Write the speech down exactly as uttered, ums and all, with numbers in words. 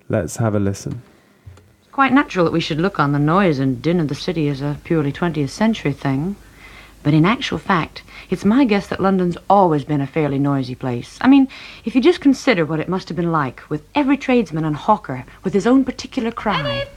Let's have a listen. It's quite natural that we should look on the noise and din of the city as a purely twentieth century thing. But in actual fact, it's my guess that London's always been a fairly noisy place. I mean, if you just consider what it must have been like, with every tradesman and hawker with his own particular cry.